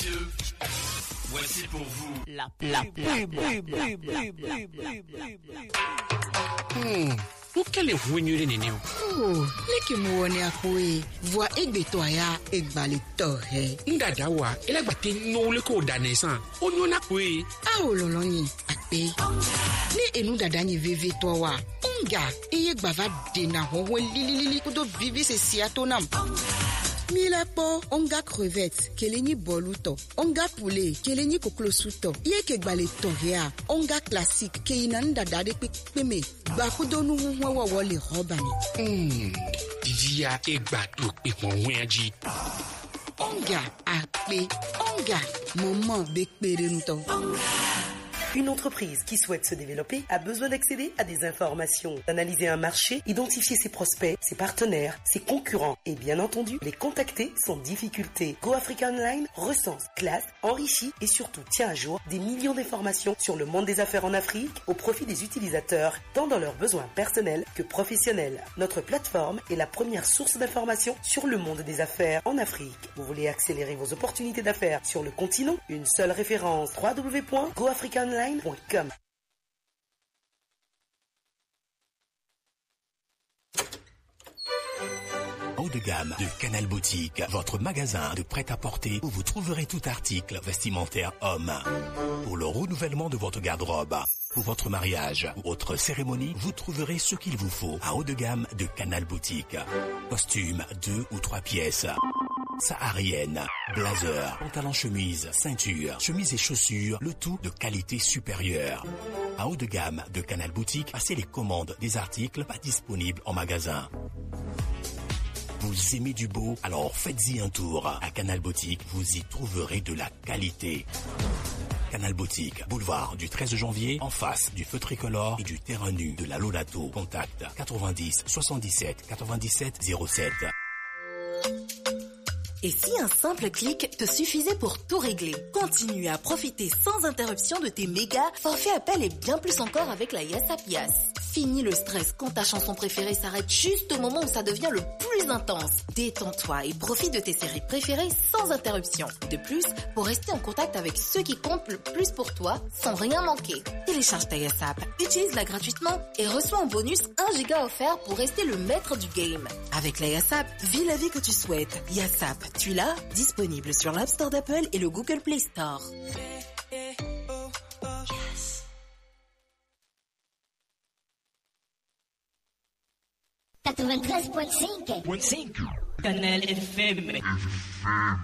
Voici pour vous la ukele hunyule neneo leke muone akoe voa egbetoya egbale tohe ndadawa elagbate nole ko danesan onyona kwe aololonyi ape ni enu dadanyi veve towa nga iye gbava dena hoho lililili kudo vivi se siatonam Mila po onga crevette keleni boluto onga poulet keleni koklosuto ye ke gbale toria onga classique ke inanda dade peme bakudo nu huwa wole robani dia egbato eponwenji onga ape onga moment bekperento. Une entreprise qui souhaite se développer a besoin d'accéder à des informations, d'analyser un marché, identifier ses prospects, ses partenaires, ses concurrents et bien entendu, les contacter sans difficulté. Go Africa Online recense, classe, enrichit et surtout tient à jour des millions d'informations sur le monde des affaires en Afrique au profit des utilisateurs, tant dans leurs besoins personnels que professionnels. Notre plateforme est la première source d'informations sur le monde des affaires en Afrique. Vous voulez accélérer vos opportunités d'affaires sur le continent? Une seule référence, www.goafricaonline.com. Haut de gamme de Canal Boutique, votre magasin de prêt-à-porter où vous trouverez tout article vestimentaire homme. Pour le renouvellement de votre garde-robe, pour votre mariage ou autre cérémonie, vous trouverez ce qu'il vous faut à haut de gamme de Canal Boutique. Costumes 2 ou 3 pièces, saharienne, blazer, pantalon chemise, ceinture, chemise et chaussures, le tout de qualité supérieure. À haut de gamme de Canal Boutique, passez les commandes des articles pas disponibles en magasin. Vous aimez du beau? Alors faites-y un tour. À Canal Boutique, vous y trouverez de la qualité. Canal Boutique, boulevard du 13 janvier, en face du feu tricolore et du terrain nu de la Lolato. Contact 90 77 97 07. Et si un simple clic te suffisait pour tout régler? Continue à profiter sans interruption de tes méga forfaits appels et bien plus encore avec la YASAP YAS. Fini le stress quand ta chanson préférée s'arrête juste au moment où ça devient le plus intense. Détends-toi et profite de tes séries préférées sans interruption. De plus, pour rester en contact avec ceux qui comptent le plus pour toi, sans rien manquer. Télécharge ta YASAP, utilise-la gratuitement et reçois en bonus 1 giga offert pour rester le maître du game. Avec la YASAP, vis la vie que tu souhaites. YASAP, tu l'as, disponible sur l'App Store d'Apple et le Google Play Store. Yes. 93.5 Canal FM.